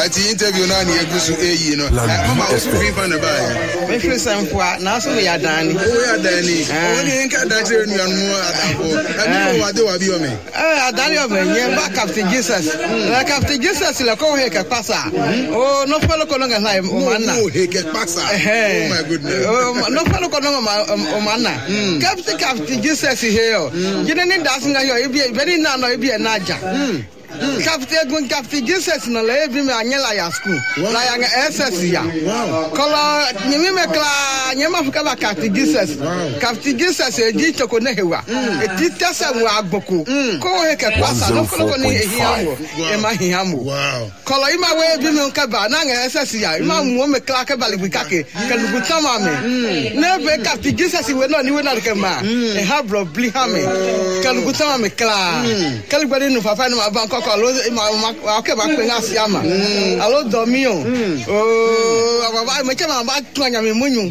ati interview na na egusu eyi no mama osu fi fan na ba me free samfua na so ya dani oni nka da tire nu anu adabo ani wa de wa bi o me adani o me nye ba Captain Jesus la Captain Jesus la ko he ka pasa o no falo ko nga sai o manna o he ka pasa oh my goodness no falo ko nga o manna Captain Jesus here jine ni das nga yo e bi very na no e bi na aja Captain Jesus na la ebi me anyela ya school la ya SS ya kola nyimi me kla nyema fuka ba Captain Jesus e ji toko na hewa e ti tasa mu agboko ko he ke kwasa no ko ni ehiamo e ma hiamo kola ima we ebi me nka ba na SS ya ima mu me kla ke ba libi kake ke lugu tama me na be Captain Jesus we no ni we na ke ma e ha bro bli ha me ke lugu tama me kla ke lugu ni papa no ba alo okay ba pe ngasi ama alo domio baba me chama ba twanya me munyu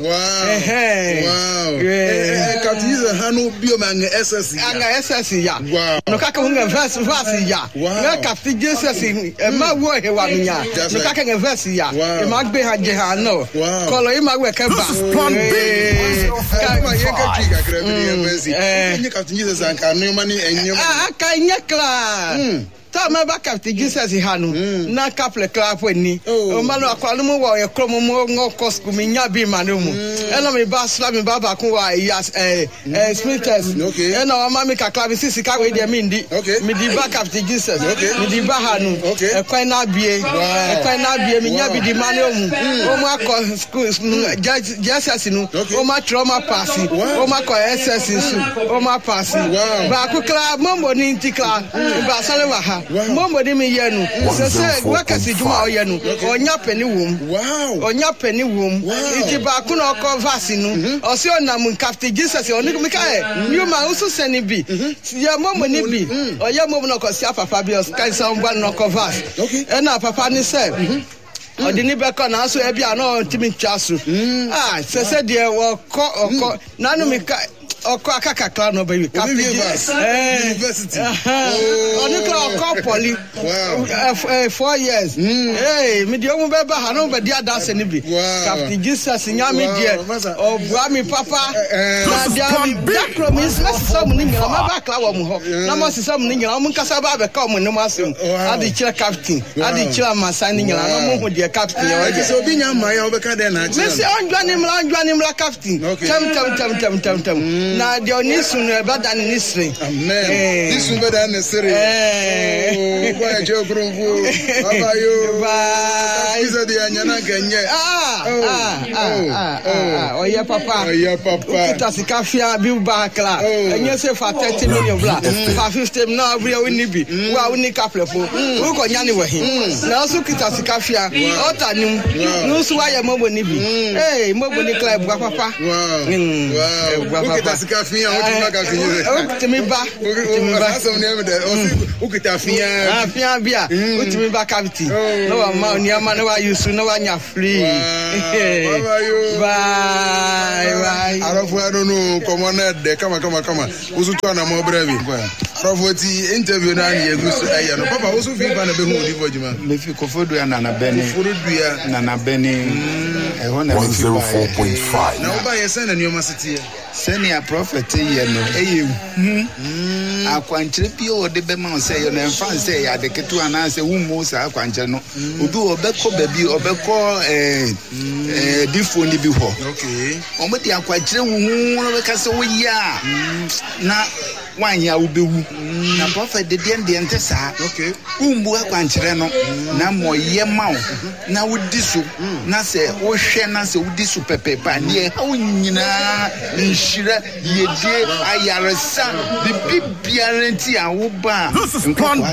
Captain Jesus hanu bio ma nga SS ya no kaka hunga verse ya na Captain Jesus ma wo he wa nya no kaka nga verse ya e ma gbe ha je ha no kolo e ma we ka ba ka ma ye ka tri ka kra bi verse ni Captain Jesus anka no ma ni enyem aka nya kla ta ma ba Captain Jesus hanu na couple clap ni o ma no akwa no mo wo ye krom mo ngo school mi nya bi ma no mu e no me ba sla me ba kun wa yes smithers e no ma me ka clap sisi ka we dey mi di ba Captain Jesus mi di ba hanu e kwan na bie mi nya bi di ma no mu o ma ko school Jesus no o ma trauma pass o ma ko SS su o ma pass ba ku clap mo ni ti clap ba sale wa ha momo de me yenu se wakasi juma o yenu onya peni wom iti ba ku na ko vase nu o se onam Captain Jesus oni mi ka you man usu seni bi ya momo ni bi o ya momo na ko sia papa bi o kai sa ngwa na ko vase e na papa ni se odini be ko na so e bia na timi twaso se de wo ko nanu mi ka oko akaka kla no baby Captain University oni kla poly 4 years me de omu be ba ha no be dia dance ni bi Captain Jesus nya me de o bua mi papa na dia that promise na some ni nyina ma ba kla wo mu ho na mo some ni nyina mo nkasa ba be ka mo no masem adi kira Captain adi kira masan ni nyina na mo ho de Captain ya we so bi nya ma ya we ka de na kira me se onjwa ni mla Captain tam na de onisu no bada ni nisre amen nisu bada ni nisre ko ya je okromfu baba yo bye isa de anyana ganye oya papa kita sikafia bi ba kla enye se fa 30 million bla fa 50 na we woni bi wa woni kaplefo wo ko nya ni wahi na so kita sikafia otanim no so wa ya mobo ni bi mobo ni kla bu papa wow kita sikafia utimi ba asom ne me de ukita fia bia utimi ba cavity no wa ma oni ama no wa yusu no wa nya free bye arafu ado no komona de kama usutu na mo brevi arafu ti interview na ni egusu aye no papa usu fi ba na be hu odi bojima me fi kofodu ya nana beni e ho na me fi 104.5 na oba ye send na nyoma siti senior prophet ye no eyewu akwankyere bi o de be ma se ye no enfan se ya de ketu ana se wummo sa akwankyere no obi obekọ baby obekọ difoni bi ho okay omo de akwankyere hu no be ka se wo ya na wanya ubewu na prophet de de ntesa okay umbu akwankyere no na moye mawo na wudi so na se wo hwe na se wudi so pepepa ne ha nyina nshira yedie ayaresa de bibiarenti awoba nkwa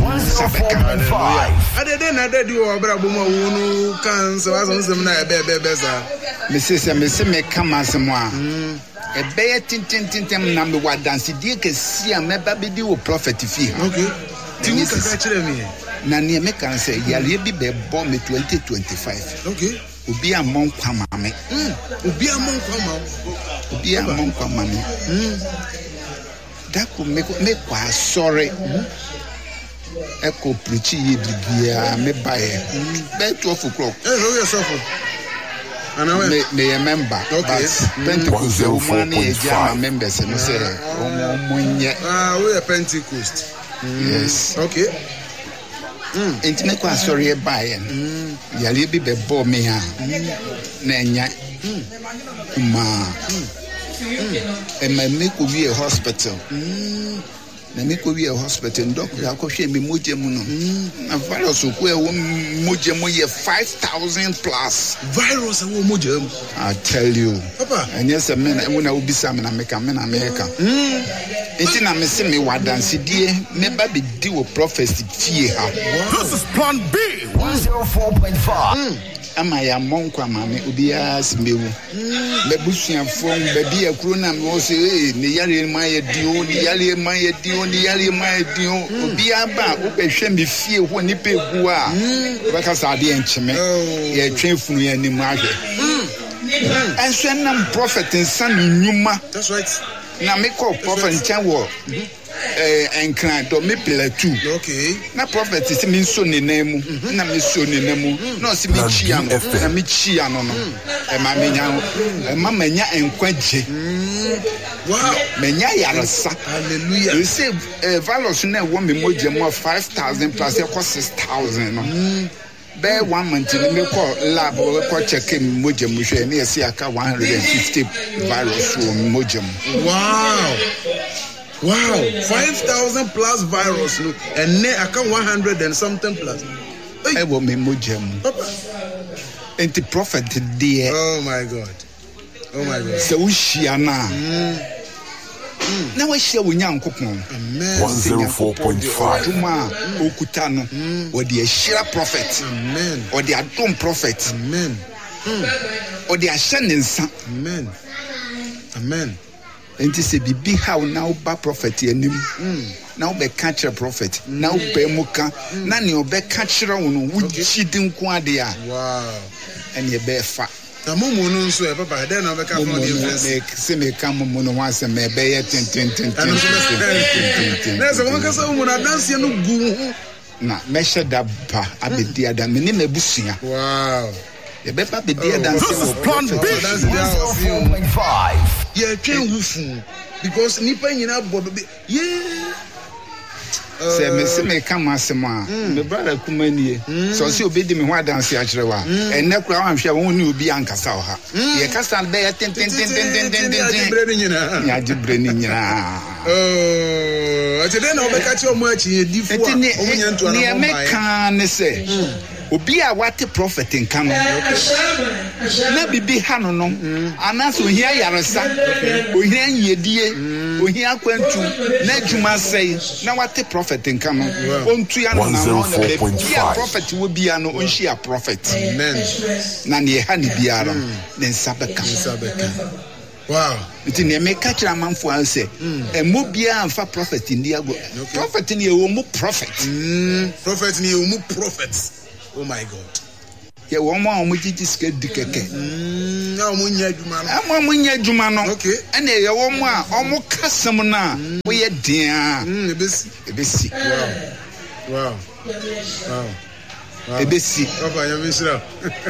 adede na dadi wo brabo mo wonu kan so asonsem na ebe sa mese me kama asemo a ebe tintintintim na me wadanse die kesi a meba bedi wo prophet fi okay tini kaka kire mi na ne me kan say yare bi be bo me 2025 okay obi amon kwa mame obi amon kwa mame dako me kwa sorry Echo preaching ye bibia me buy. By 12 o'clock. Who yourself? Me a member. Okay. Pentecost woman is members and say we are Pentecost. Yes. Okay. Enti me kwa sorry buy. Yale bi be bo me ha. Na enya. And my make will be a hospital. Na make will be a hospital. Doctor, I go share me mojemuno. A virus who mojemu ye 5,000 plus. Virus and mojem. I tell you, Papa. And yes, a man when I will be some in America. It's in a missing me what dance dear. Maybe be do a prophecy fear. This is Plan B 104.5. Ama ya monkwa mame obias mewu bebusuan fon baby akuro na me say ne yare maye dio ne yare maye dio ne yare maye dio obia ba wo behwe me fie ho ni pegu a beka sa de encheme ye twefunu ya ni mu ahwe enso nam prophet nsan nyuma. That's right. Na me call prophet nchen wo enkran do me pilatu. Okay. Na prophet is me so ne nemu na me so ne nemu no si me chia no na me chia no e ma menya e ma menya enkwaje. Wow. Menya yaresa. Hallelujah. You say values na wo me moje mo 5,000 plus e cost 6,000 no. Be 1 month me call lab ko check me moje mo hwe na e see aka 150 virus wo moje mo. Wow. Wow, 5,000 plus virus, no, and ne account 100 and something plus. I will me mojem. And the prophet dear. Oh my God. Oh my God. So Shiana. Now I share with Yankopon. 104.5. Juma Okutano. Or the Shira prophet. Amen. Or the Adon prophet. Amen. Or the Ascending son. Amen. Amen. And this is be how now ba prophet enim now be catch a prophet now be muka na ne obe catch no wo chidi nko ade a Wow. and ye be fa na mumu no nso e papa den na be ka from the influence se me kam mumu no wan se me be ye ten na se won ka se mumu na dance no gu na me sheda ba abedi ada me ni mebusua. Wow. Ye be ba bedi ada. This is Plan B 104.5. Yeah, train wufu because nipa nyina bodo be yeah. Say me se me kam asema me brother kumanie so se obedi me ho adanse a kire wa enne kura wan hwe won ni obi ankasa o ha ye kasa be ya ten ya jibre ni nyina ati den na obeka ti omo achi edifo a omunya ntu ana me kan ne se obi a wate prophet nka no na bibi ha no no anaso ohia yaresa ohia nyedie ohia kwantu na adwuma sei na wate prophet nka no ontu ya no na no be prophet wo bia no onhia prophet. Amen. Na ne ha ne biara ne nsabeka. Wow. It in me catch a man for say mo bia amfa prophet ndi ago prophet ni e wo mu prophet prophet ni e wo mu prophet. Oh my God. Yeah, one more mujiji ske dikeke. Na omunya adwuma no. Ama munya adwuma no. Okay. Ene ye wo mo a omo kasem na wo ye dia. Ebesi. Wow. Ebesi. Papa ya misra.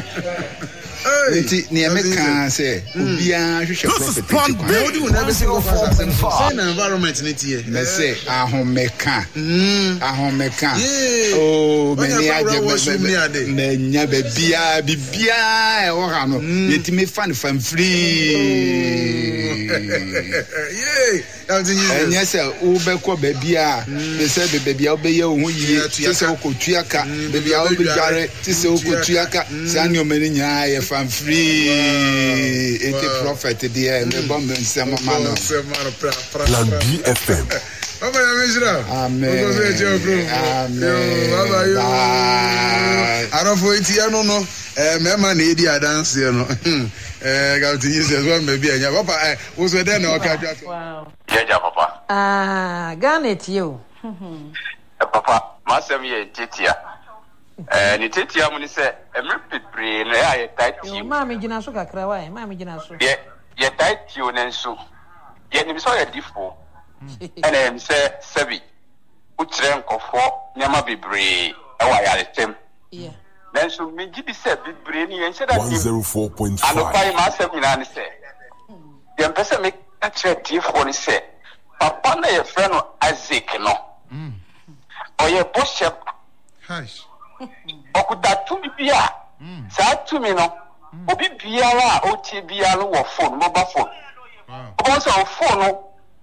Enti ne me kan say obia hwehwe prophet. How do you never say go fast as say environment ni tie. Me say ahomeka. Ahomeka. Oh, me ni age me nya bibia e wo ha no. Yetimi fan free. Yeah. Yes, Ubeko Babia, they said the baby obey you, Tuaka, baby, I'll be Jarre, Tuaka, Sanyo Meninia, if I'm free, it's a prophet, dear, and the bomb and some man. Plan B FM. Amen. I don't know it, I don't know. Mema na edi dance you know. Got to use as well maybe anya papa was there na waka. Wow. Yeah, papa. Ghana it you. Papa, masem ye tetia. Ni tetia mo ni se emre pipre na ya tight you. Mama gina so kakra wa, mama gina so. Ye tight you nenso. Ye ni so ya difo. Ene em se sebi. Utre nkofo nyama bebree ewa yaretem Yeah. then so me gidi say bebree ni yen say that 104.5 anopai ma asem nyina ne say yen pese me actually tifo ni say papa na ye friend no Isaac no oye bishop Hush. okuta tumi bia saa tumi no obi biara a otie biara wo phone mobile phone because of phone no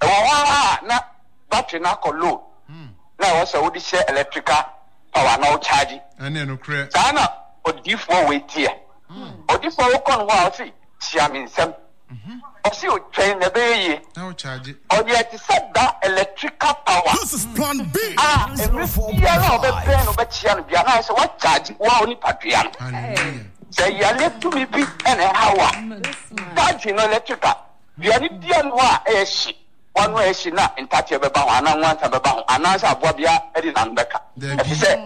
na battery na ko low na wo say odi share electrical power na o charge Ane no kre. saa na odifo we tie odifo wo kon ho a o si tia me nsem o si o train na be ye Now charge. o ye ti said that electrical power This is Plan B. biara o be no be tia no bia na say what charge wa oni padua no Hallelujah. say yale to me bi ene hawa charge no electrical bia ni dia no a e hye wanu e hye na ntate be ba ho ana nwanta be ba ho ana sa aboa bia e di nan beka e say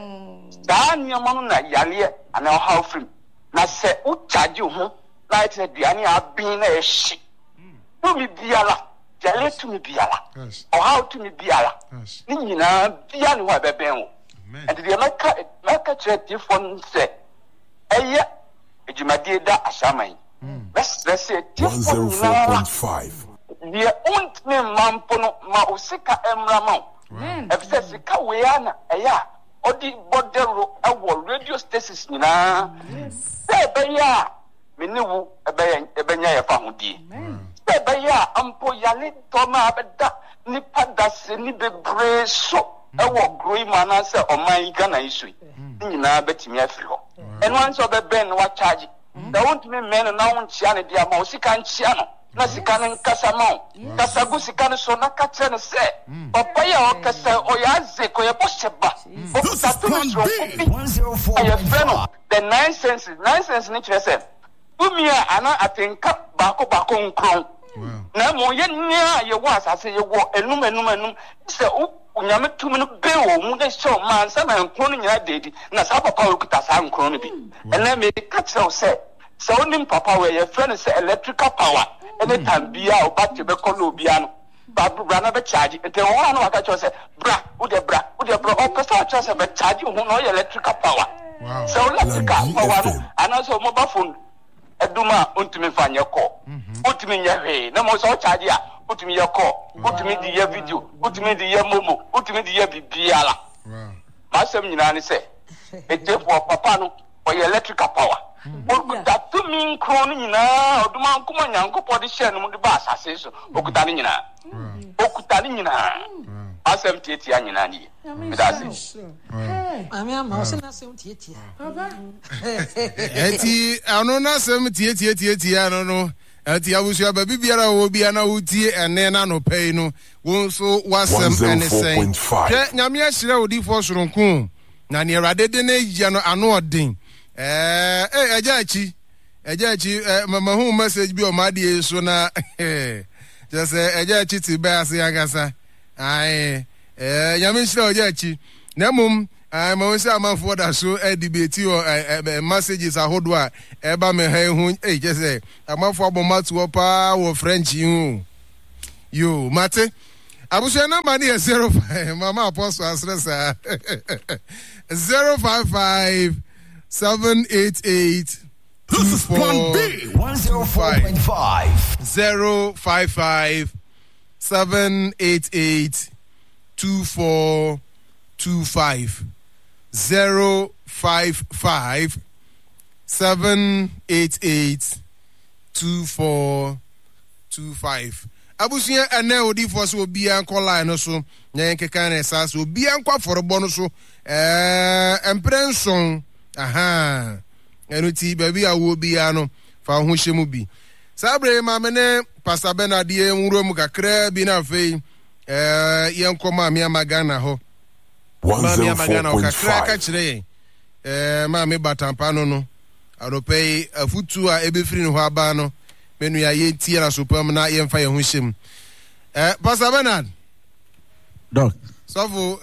da nyama no na yale ana o haw free na say o charge ho na it aduane a bin na e hye to me biara yale to me biara Yes. o haw to me biara Yes. ni nyina bia ni wa be ben o Amen. and the maka chere phone say eye ejumadi da asaman let's say phone 104.5 the untme mampo no ma osika emra ma efse sika we ana eya odi bodero ewo radio stations nyina say be ya meniwu ebenya ya fa hodie say be ya ampo yale to ma abeda nipa dase ni bebre so ewo growing man say oman Ghana isu nyina betimi afiri ho eno anso be ben wa charge da won't me men na won chia ne dia ma osika nchia no na sika ne nkasa ma kasa gu sika ne so na ka che ne se papa ya o kasa o ya ze ko ye bosheba o ta to me so aye freno the 9 cents ni kire se umia ana atenka bako nkron na mo ye nya ye wo asase ye wo enum se unyame tumi no be wo mu de show man sa man nkron nya dedi na sa papa wo kuta sa nkron no bi ena me ka tell say so onim papa we ye friend say electrical power anytime bia o battery be call obia no bra na be charge ente wo na waka tell say bra o o kasa tell say be charge ho no electrical power Wow. so electrical power no ana so mobile phone eduma ontumi fanye ko ontumi nya hwe na mo so charge a ontumi ye ko ontumi di ye video ontumi di ye momo ontumi di ye bibiala Wow. masem nyina ne se etefo papa no o ye electrical power okuta tumi nkro no nyina oduma nkoma nyankopɔ de hyɛ no mu de ba asase so okuta ne nyina asem tietia nyina ne medase Mami ama o se na se o tietia. Eti ano na sem tie ano no. Eti abusua ba bibiara wo bia na wotie ene na no pei no. Wo so wasem ene sen. 104.5 Hwe nyame ahyira odifo soronko. Na ne awrade de na yia no ano odin. Ejachi mama hu message bi o ma de so na just ejachi ti ba ase agasa. Ai nyame ahyira ejachi. Na mum ma we say amanfo da so debate or messages ahodo a eba me ha hu just say amanfo abomatu opa wo French hu yo mate abuso number ni 05 mama apostle asresa 055 788 This is Plan B. 104.5 055 788 2425 055 788 2425 abusuya ene odi for so obia nko line no so na nkeka na sa so obia nko aforbo no so emprenson aha enuti baby awo bia no fa ho hyemu bi sabre ma me ne pastor Bernard ye nwuro mu kakra bi na fei yenko ma me amagana ho ma me amagana o kakra ka kire ma me batampa no aropei afutu a ebefiri no ho aba no menu ya yenti na sopam na yemfa ye ho hyem pastor Bernard Doc sofo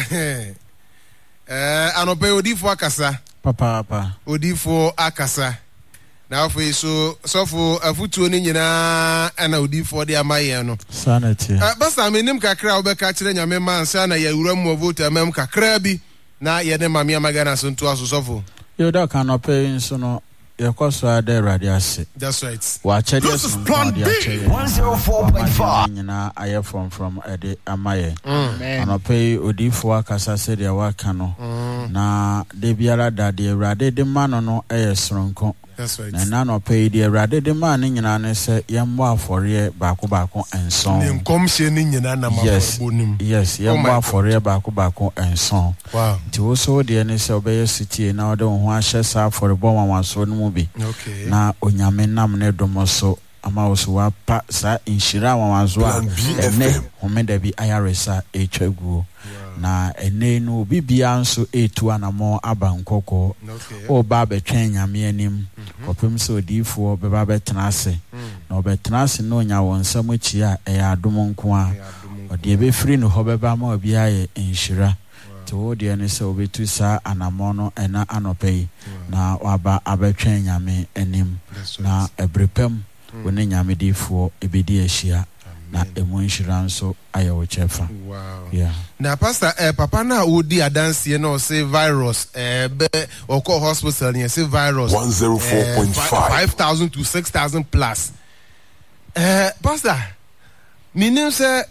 anopei odifo akasa papa odifo akasa na afei so sofo afutu ni nyina ana odifo de amaye no sanity basa menim kakra obeka kire nyame mansa na ya wura mu vote amem kakra bi na yene mami amagana so nto asosofo. You don't cannot pay so no your cost there radiasi. That's right. Watch This is Plan B 104.5. Na aye from Ede Amaye. Amen. Pay odifo akasa se de waka no. Na de biara da de rade de man no sronko. That's right. Na no pay de rade de man nyina ne se yembo afore baako enson. Nkom hye ni nyina na mabonim. Yes, yembo afore baako enson. Wow. Ti wo so de ne se obeye sitie na ode ho ahye sa afore bo wanwaso no mu bi. Okay. Na onyame nam ne domoso ama oso pa sa inshira wanwaso a ene homeda bi ayaresa etwaguo. Na ene no bibia nso etu anamo abankoko o ba betwen nyame anim kopem so difo beba betena ase na obetena ase no nya wonsam chi a adom nko a ode ebe free no hobeba ma obi aye enhyira to wo de ne se obetu sa anamo no ena anopai na waba abetwen nyame anim na ebrepem woni nyame difo ebedi ahia na emunshira nso ayewo chefa. Wow. Yeah. Na pastor papa na odi adanse na o say virus be o call hospital near say virus 104.5 5,000 to 6,000 plus. Pastor minim say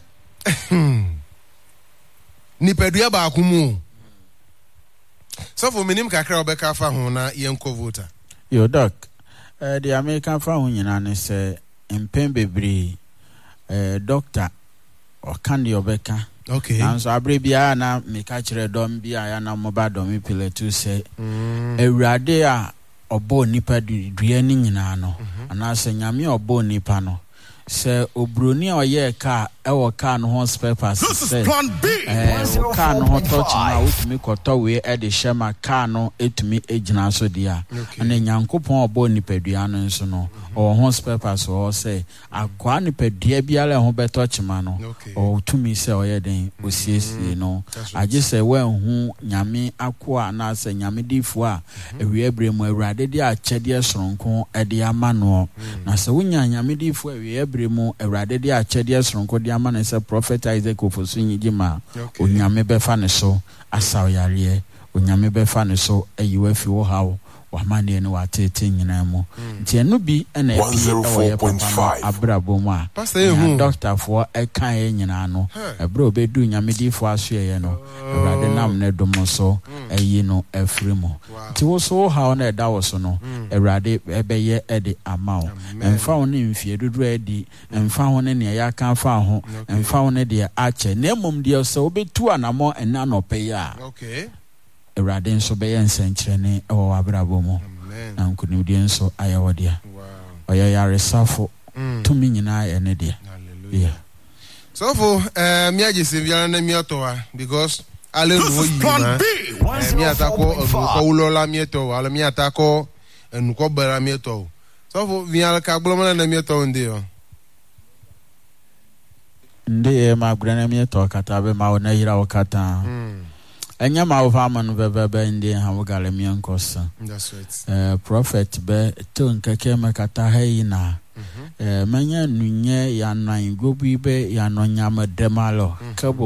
ni pedua ba akumu. So for minim kakra obeka fa ho na yenko voter. Yo doc the American fa ho nyina ne say empem bebre doctor or candy obeka. Okay. And so abribia na me ka kire dom bia ya na moba dom pile to say ewrade a obo nipa dua ni nyina no ana se nyame obo nipa no se obroni a oye ka ewo ka no ho spare parts say Plan B ka no ho touch na utumi koto we e de shema ka no etumi ejina so dia ana nyankopon obo nipa dua no nso no o ho spare parts o say akwa nipa dua biala ho be touch ma no o tumi se oye den osiesie no age se wen hu nyame akwa na se nyame difo a ewie bremu awrade dia achede soronko e de ama no na se wunya nyame difo ewie bremu awrade dia achede soronko de ama na se prophet Isaac ofosunyi jima onyame befa ne so asa oyare onyame befa ne so ayiwa fi wo hawo wamane ne watete nyina mu nti enu bi na epi papa abrabo mu a doctor for ekan e nyina no ebro obedu nyame difo aso ye no ewrade nam ne dom so ayi no afiri mu nti wo so hawo na eda wo so no ewrade ebeye ede amawo emfa wo ne mfie dudu edi emfa wo ne ya kan fa ho emfa wo ne de ache na emom de so obetu anamo ena no pe ya ewrade nso be yensenkyerene ewo wabrabo mu na nkunimdi nso ayawodia oya yaresafo tumi nyina ya ne dia. Yeah. So for me aje se viana na mi otoa because ale no yi na mi atako ko ulola mi to ala mi atako enuko bara mi to so for viana ka gbolo na mi to ndi o ndi ma gbana mi to kata be ma na yira wakata enya ma ofa man bebe ndi ha wogale mi enkosa. That's right. Prophet be to nkeke makata hayina manya nunye ya nan gobi be ya no nyama demalo kabo